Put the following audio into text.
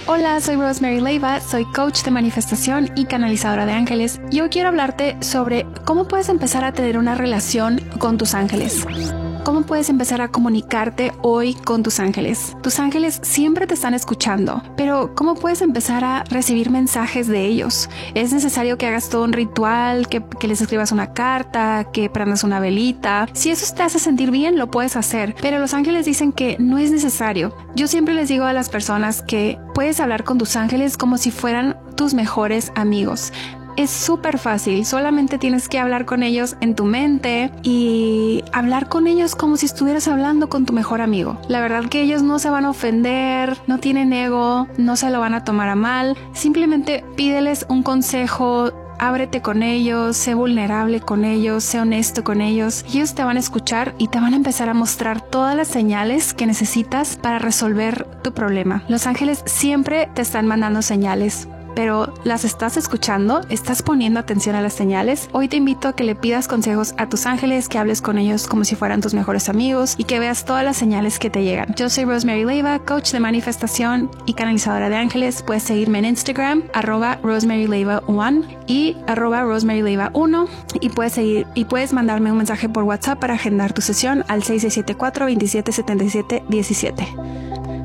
Hola, soy Rosemary Leiva, soy coach de manifestación y canalizadora de ángeles. Y hoy quiero hablarte sobre cómo puedes empezar a tener una relación con tus ángeles. ¿Cómo puedes empezar a comunicarte hoy con tus ángeles? Tus ángeles siempre te están escuchando, pero ¿cómo puedes empezar a recibir mensajes de ellos? ¿Es necesario que hagas todo un ritual, que les escribas una carta, que prendas una velita? Si eso te hace sentir bien, lo puedes hacer, pero los ángeles dicen que no es necesario. Yo siempre les digo a las personas que puedes hablar con tus ángeles como si fueran tus mejores amigos. Es súper fácil, solamente tienes que hablar con ellos en tu mente y hablar con ellos como si estuvieras hablando con tu mejor amigo. La verdad que ellos no se van a ofender, no tienen ego, no se lo van a tomar a mal. Simplemente pídeles un consejo, ábrete con ellos, sé vulnerable con ellos, sé honesto con ellos. Y ellos te van a escuchar y te van a empezar a mostrar todas las señales que necesitas para resolver tu problema. Los ángeles siempre te están mandando señales, pero ¿las estás escuchando? ¿Estás poniendo atención a las señales? Hoy te invito a que le pidas consejos a tus ángeles, que hables con ellos como si fueran tus mejores amigos y que veas todas las señales que te llegan. Yo soy Rosemary Leiva, coach de manifestación y canalizadora de ángeles. Puedes seguirme en Instagram, @RosemaryLeiva1 y @RosemaryLeiva1 y puedes mandarme un mensaje por WhatsApp para agendar tu sesión al 6674 2777 17.